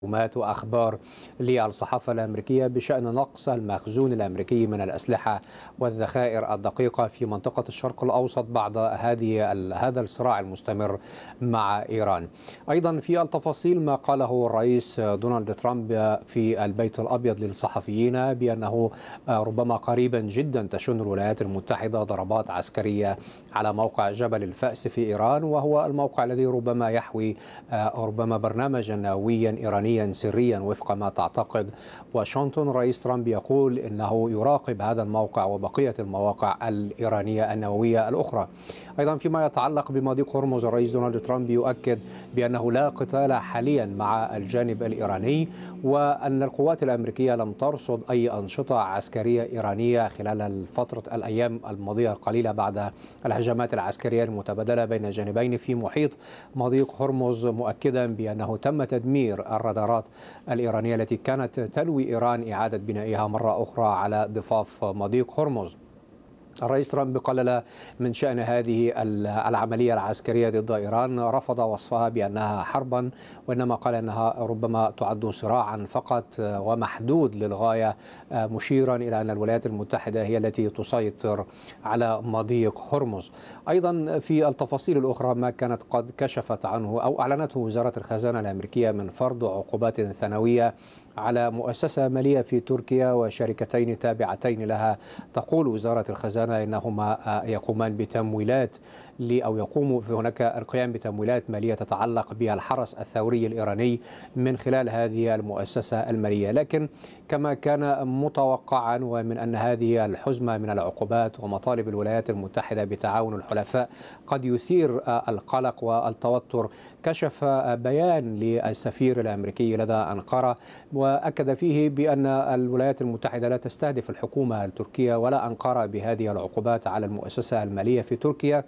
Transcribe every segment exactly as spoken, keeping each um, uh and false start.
معلومات وأخبار للصحافة الأمريكية بشأن نقص المخزون الأمريكي من الأسلحة والذخائر الدقيقة في منطقة الشرق الأوسط بعد هذه هذا الصراع المستمر مع إيران. أيضا في التفاصيل ما قاله الرئيس دونالد ترامب في البيت الأبيض للصحفيين بأنه ربما قريبا جدا تشن الولايات المتحدة ضربات عسكرية على موقع جبل الفأس في إيران، وهو الموقع الذي ربما يحوي ربما برنامجا نوويا إيرانيا سريا وفق ما تعتقد واشنطن. رئيس ترامب يقول إنه يراقب هذا الموقع وبقية المواقع الإيرانية النووية الأخرى. أيضا فيما يتعلق بمضيق هرمز، الرئيس دونالد ترامب يؤكد بأنه لا قتال حاليا مع الجانب الإيراني، وأن القوات الأمريكية لم ترصد أي أنشطة عسكرية إيرانية خلال فترة الأيام الماضية القليلة بعد الهجمات العسكرية المتبادلة بين الجانبين في محيط مضيق هرمز، مؤكدا بأنه تم تدمير الرادارات الإيرانية التي كانت تلوي إيران إعادة بنائها مرة أخرى على ضفاف مضيق هرمز. الرئيس ترامب قلل من شأن هذه العملية العسكرية ضد إيران، رفض وصفها بأنها حربا، وإنما قال أنها ربما تعد صراعا فقط ومحدود للغاية، مشيرا إلى أن الولايات المتحدة هي التي تسيطر على مضيق هرمز. أيضا في التفاصيل الأخرى ما كانت قد كشفت عنه أو أعلنته وزارة الخزانة الأمريكية من فرض عقوبات ثانوية على مؤسسة مالية في تركيا وشركتين تابعتين لها. تقول وزارة الخزانة إنهما يقومان بتمويلات أو يقوم في هناك القيام بتمويلات مالية تتعلق بالحرس الثوري الإيراني من خلال هذه المؤسسة المالية. لكن كما كان متوقعا ومن أن هذه الحزمة من العقوبات ومطالب الولايات المتحدة بتعاون الحلفاء قد يثير القلق والتوتر، كشف بيان للسفير الأمريكي لدى أنقرة وأكد فيه بأن الولايات المتحدة لا تستهدف الحكومة التركية ولا أنقرة بهذه العقوبات على المؤسسة المالية في تركيا،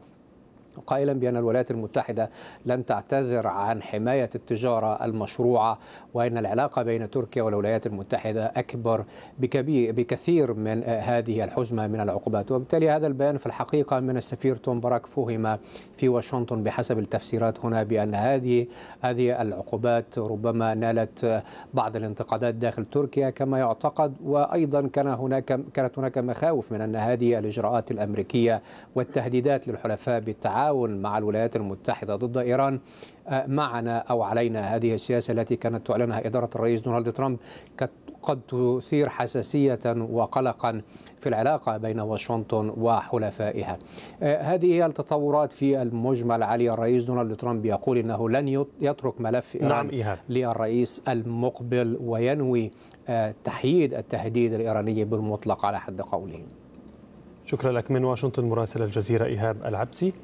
قائلا بأن الولايات المتحدة لن تعتذر عن حماية التجارة المشروعة، وأن العلاقة بين تركيا والولايات المتحدة أكبر بكثير من هذه الحزمة من العقوبات. وبالتالي هذا البيان في الحقيقة من السفير توم باراك فهم في واشنطن بحسب التفسيرات هنا بأن هذه هذه العقوبات ربما نالت بعض الانتقادات داخل تركيا كما يعتقد، وأيضا كان هناك كانت هناك مخاوف من أن هذه الإجراءات الأمريكية والتهديدات للحلفاء بالتعاون مع الولايات المتحدة ضد إيران معنا أو علينا. هذه السياسة التي كانت تعلنها إدارة الرئيس دونالد ترامب قد تثير حساسية وقلقا في العلاقة بين واشنطن وحلفائها. هذه هي التطورات في المجمل. علي الرئيس دونالد ترامب يقول إنه لن يترك ملف إيران نعم للرئيس المقبل، وينوي تحييد التهديد الإيراني بالمطلق على حد قوله. شكرا لك من واشنطن مراسل الجزيرة إيهاب العبسي.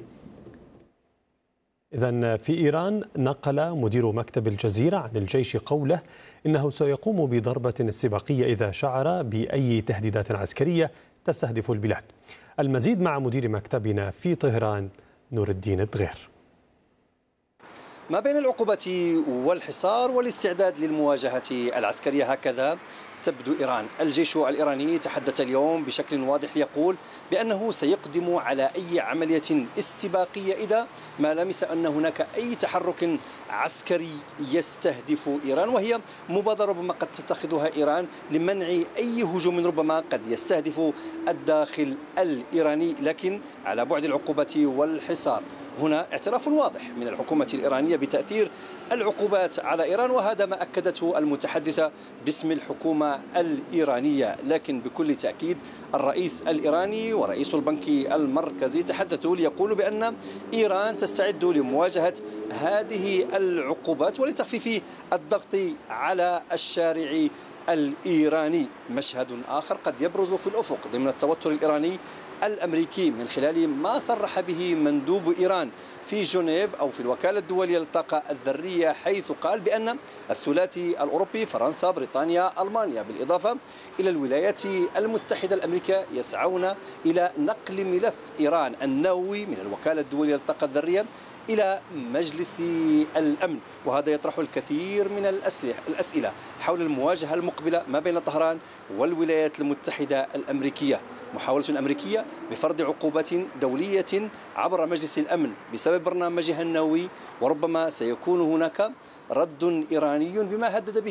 إذن في إيران نقل مدير مكتب الجزيرة عن الجيش قوله إنه سيقوم بضربة استباقية إذا شعر بأي تهديدات عسكرية تستهدف البلاد. المزيد مع مدير مكتبنا في طهران نور الدين الدغير. ما بين العقوبة والحصار والاستعداد للمواجهة العسكرية هكذا تبدو إيران. الجيش الإيراني تحدث اليوم بشكل واضح يقول بأنه سيقدم على أي عملية استباقية إذا ما لمس أن هناك أي تحرك عسكري يستهدف إيران، وهي مبادرة ربما قد تتخذها إيران لمنع أي هجوم ربما قد يستهدف الداخل الإيراني. لكن على بعد العقوبة والحصار هنا اعتراف واضح من الحكومة الإيرانية بتأثير العقوبات على إيران، وهذا ما أكدته المتحدثة باسم الحكومة الإيرانية. لكن بكل تأكيد الرئيس الإيراني ورئيس البنك المركزي تحدثوا ليقولوا بأن إيران تستعد لمواجهة هذه العقوبات ولتخفيف الضغط على الشارع الإيراني. مشهد آخر قد يبرز في الأفق ضمن التوتر الإيراني الأمريكي من خلال ما صرح به مندوب إيران في جنيف أو في الوكالة الدولية للطاقة الذرية، حيث قال بأن الثلاثي الأوروبي فرنسا بريطانيا ألمانيا بالإضافة إلى الولايات المتحدة الأمريكية يسعون إلى نقل ملف إيران النووي من الوكالة الدولية للطاقة الذرية إلى مجلس الأمن، وهذا يطرح الكثير من الأسئلة حول المواجهة المقبلة ما بين طهران والولايات المتحدة الأمريكية. محاولة أمريكية بفرض عقوبات دولية عبر مجلس الأمن بسبب برنامجها النووي، وربما سيكون هناك رد إيراني بما هدد به